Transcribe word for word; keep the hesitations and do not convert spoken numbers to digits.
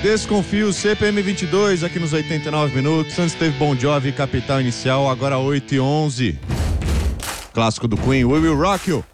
Desconfio, C P M vinte e dois, aqui nos oitenta e nove minutos. Antes teve Bon Jovi, Capital Inicial, agora oito e onze. Clássico do Queen, We Will Rock You.